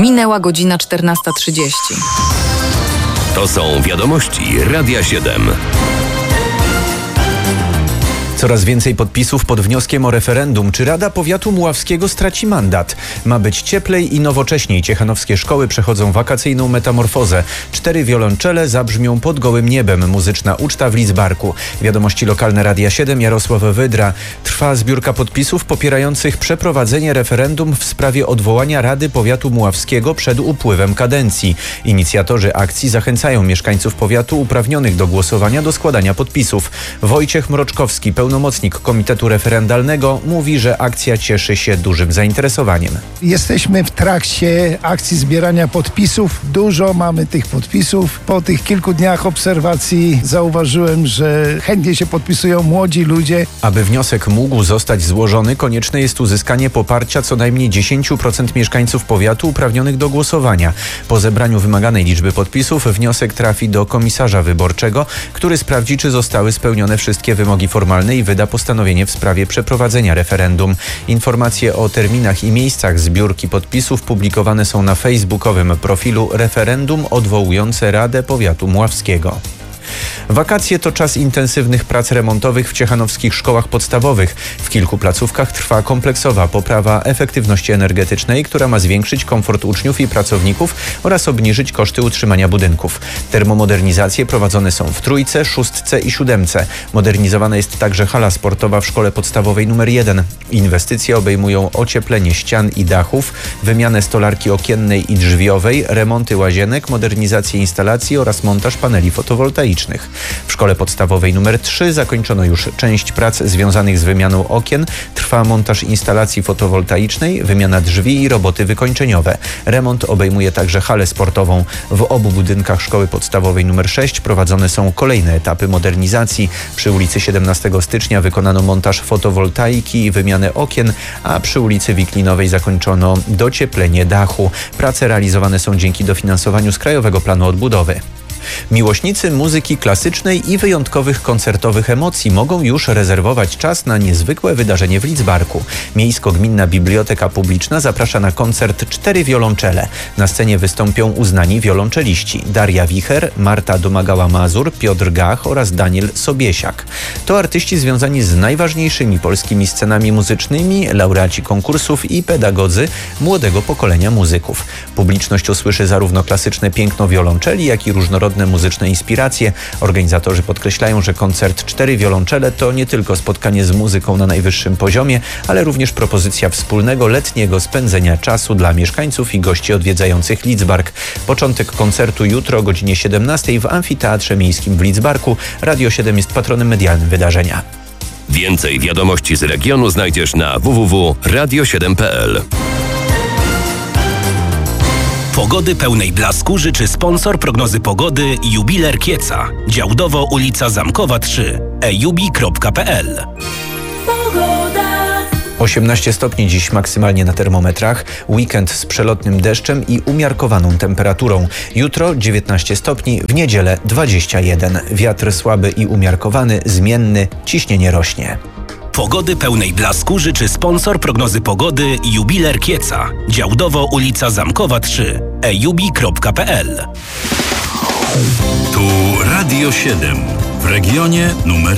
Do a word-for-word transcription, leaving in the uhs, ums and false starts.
Minęła godzina czternasta trzydzieści. To są wiadomości Radia siedem. Coraz więcej podpisów pod wnioskiem o referendum, czy Rada Powiatu Mławskiego straci mandat. Ma być cieplej i nowocześniej. Ciechanowskie szkoły przechodzą wakacyjną metamorfozę. Cztery wiolonczele zabrzmią pod gołym niebem. Muzyczna uczta w Lidzbarku. Wiadomości lokalne Radia siedem, Jarosław Wydra. Trwa zbiórka podpisów popierających przeprowadzenie referendum w sprawie odwołania Rady Powiatu Mławskiego przed upływem kadencji. Inicjatorzy akcji zachęcają mieszkańców powiatu uprawnionych do głosowania do składania podpisów. Wojciech Mroczkowski, pełnomocnik Komitetu Referendalnego, mówi, że akcja cieszy się dużym zainteresowaniem. Jesteśmy w trakcie akcji zbierania podpisów. Dużo mamy tych podpisów. Po tych kilku dniach obserwacji zauważyłem, że chętnie się podpisują młodzi ludzie. Aby wniosek mógł zostać złożony, konieczne jest uzyskanie poparcia co najmniej dziesięć procent mieszkańców powiatu uprawnionych do głosowania. Po zebraniu wymaganej liczby podpisów wniosek trafi do komisarza wyborczego, który sprawdzi, czy zostały spełnione wszystkie wymogi formalne i wyda postanowienie w sprawie przeprowadzenia referendum. Informacje o terminach i miejscach zbiórki podpisów publikowane są na facebookowym profilu Referendum odwołujące Radę Powiatu Mławskiego. Wakacje to czas intensywnych prac remontowych w ciechanowskich szkołach podstawowych. W kilku placówkach trwa kompleksowa poprawa efektywności energetycznej, która ma zwiększyć komfort uczniów i pracowników oraz obniżyć koszty utrzymania budynków. Termomodernizacje prowadzone są w Trójce, Szóstce i Siódemce. Modernizowana jest także hala sportowa w szkole podstawowej numer jeden. Inwestycje obejmują ocieplenie ścian i dachów, wymianę stolarki okiennej i drzwiowej, remonty łazienek, modernizację instalacji oraz montaż paneli fotowoltaicznych. W szkole podstawowej numer trzy zakończono już część prac związanych z wymianą okien. Trwa montaż instalacji fotowoltaicznej, wymiana drzwi i roboty wykończeniowe. Remont obejmuje także halę sportową. W obu budynkach szkoły podstawowej numer sześć prowadzone są kolejne etapy modernizacji. Przy ulicy siedemnastego stycznia wykonano montaż fotowoltaiki i wymianę okien, a przy ulicy Wiklinowej zakończono docieplenie dachu. Prace realizowane są dzięki dofinansowaniu z Krajowego Planu Odbudowy. Miłośnicy muzyki klasycznej i wyjątkowych koncertowych emocji mogą już rezerwować czas na niezwykłe wydarzenie w Lidzbarku. Miejsko-Gminna Biblioteka Publiczna zaprasza na koncert Cztery wiolonczele. Na scenie wystąpią uznani wiolonczeliści: Daria Wicher, Marta Domagała-Mazur, Piotr Gach oraz Daniel Sobiesiak. To artyści związani z najważniejszymi polskimi scenami muzycznymi, laureaci konkursów i pedagodzy młodego pokolenia muzyków. Publiczność usłyszy zarówno klasyczne piękno wiolonczeli, jak i różnorodne muzyczne inspiracje. Organizatorzy podkreślają, że koncert Cztery wiolonczele to nie tylko spotkanie z muzyką na najwyższym poziomie, ale również propozycja wspólnego letniego spędzenia czasu dla mieszkańców i gości odwiedzających Lidzbark. Początek koncertu jutro o godzinie siedemnastej w Amfiteatrze Miejskim w Lidzbarku. Radio siedem jest patronem medialnym wydarzenia. Więcej wiadomości z regionu znajdziesz na w w w kropka radio siedem kropka p l. Pogody pełnej blasku życzy sponsor prognozy pogody Jubiler Kieca. Działdowo ulica Zamkowa trzy. e jubi kropka p l. osiemnaście stopni dziś maksymalnie na termometrach. Weekend z przelotnym deszczem i umiarkowaną temperaturą. Jutro dziewiętnaście stopni, w niedzielę dwadzieścia jeden. Wiatr słaby i umiarkowany, zmienny, ciśnienie rośnie. Pogody pełnej blasku życzy sponsor prognozy pogody Jubiler Kieca. Działdowo ulica Zamkowa trzy. e jubi kropka p l. Tu Radio siedem w regionie numer